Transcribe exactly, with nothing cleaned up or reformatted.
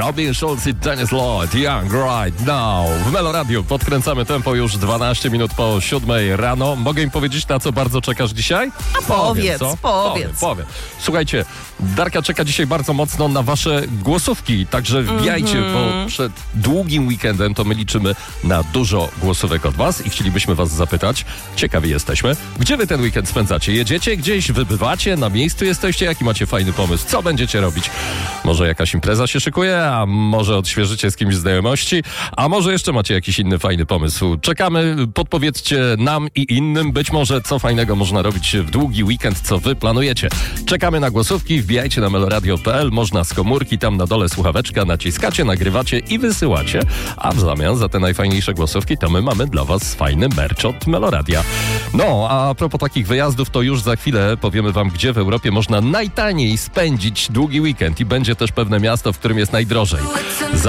Robin Schulz i Dennis Lloyd, Young Right Now. W Melo Radio podkręcamy tempo już dwanaście minut po siódmej rano. Mogę im powiedzieć, na co bardzo czekasz dzisiaj? A powiedz, co? powiedz. Powiem, powiem. Słuchajcie, Darka czeka dzisiaj bardzo mocno na wasze głosówki, także wbijajcie, mm-hmm. bo przed długim weekendem to my liczymy na dużo głosówek od was i chcielibyśmy was zapytać, ciekawi jesteśmy, gdzie wy ten weekend spędzacie? Jedziecie gdzieś, wybywacie, na miejscu jesteście? Jaki macie fajny pomysł? Co będziecie robić? Może jakaś impreza się szykuje, a może odświeżycie z kimś znajomości, a może jeszcze macie jakiś inny fajny pomysł? Czekamy, podpowiedzcie nam i innym, być może co fajnego można robić w długi weekend, co wy planujecie. Czekamy na głosówki, wbijajcie na meloradio kropka p l, można z komórki, tam na dole słuchaweczka, naciskacie, nagrywacie i wysyłacie, a w zamian za te najfajniejsze głosówki to my mamy dla was fajny merch od Meloradia. No, a propos takich wyjazdów, to już za chwilę powiemy wam, gdzie w Europie można najtaniej spędzić długi weekend i będzie też pewne miasto, w którym jest najdrożej.